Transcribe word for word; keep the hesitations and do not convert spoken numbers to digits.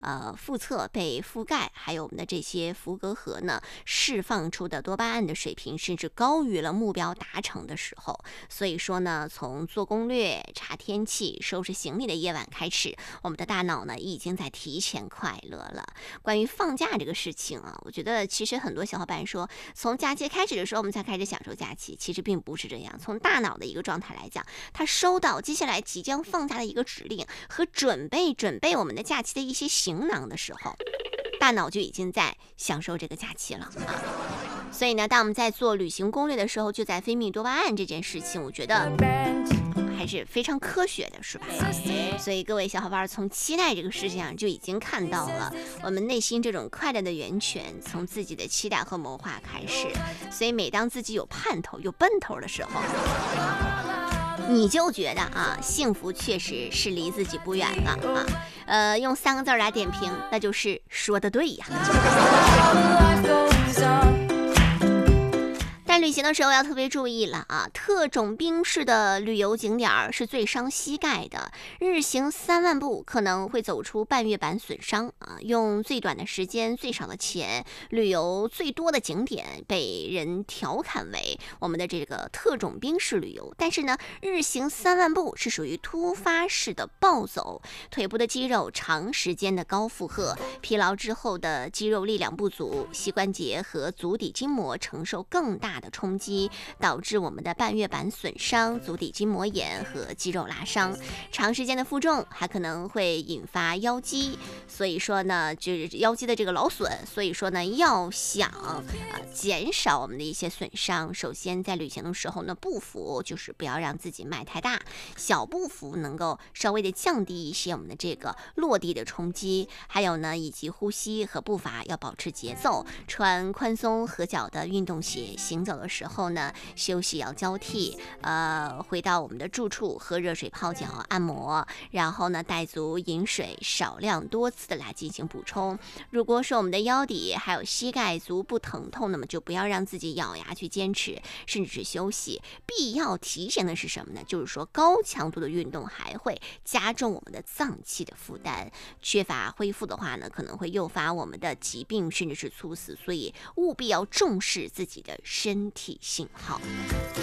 呃腹侧被覆盖，还有我们的这些伏隔核呢释放出的多巴胺的水平甚至高于了目标达成的时候。所以说呢，从做攻略、查天气、收拾行李的夜晚开始，我们的大脑呢已经在提前快乐了。关于放假这个事情啊，我觉得其实很多小伙伴说，从假期开始的时候我们才开始享受假期，其实并不是这样。从大脑的一个状态来讲，他收到接下来即将放假的一个指令和准备准备我们的假期的一些行囊的时候，大脑就已经在享受这个假期了啊。所以呢，当我们在做旅行攻略的时候，就在分泌多巴胺这件事情，我觉得还是非常科学的，是吧？所以各位小伙伴从期待这个事情上就已经看到了我们内心这种快乐的源泉，从自己的期待和谋划开始。所以每当自己有盼头有奔头的时候，你就觉得啊，幸福确实是离自己不远了啊。呃，用三个字来点评，那就是说得对呀。但旅行的时候要特别注意了啊！特种兵式的旅游景点是最伤膝盖的，日行三万步可能会走出半月板损伤啊！用最短的时间、最少的钱，旅游最多的景点被人调侃为我们的这个特种兵式旅游。但是呢，日行三万步是属于突发式的暴走，腿部的肌肉长时间的高负荷，疲劳之后的肌肉力量不足，膝关节和足底筋膜承受更大的冲击，导致我们的半月板损伤、足底筋膜炎和肌肉拉伤。长时间的负重还可能会引发腰肌，所以说呢，就是腰肌的这个劳损。所以说呢，要想啊减少我们的一些损伤，首先在旅行的时候呢，步幅就是不要让自己迈太大，小步幅能够稍微的降低一些我们的这个落地的冲击。还有呢，以及呼吸和步伐要保持节奏，穿宽松合脚的运动鞋，行走的时候呢，休息要交替，呃，回到我们的住处喝热水泡脚按摩，然后呢带足饮水，少量多次的来进行补充。如果说我们的腰底还有膝盖足部疼痛，那么就不要让自己咬牙去坚持，甚至是休息。必要提醒的是什么呢？就是说高强度的运动还会加重我们的脏器的负担，缺乏恢复的话呢，可能会诱发我们的疾病甚至是猝死，所以务必要重视自己的身体信号。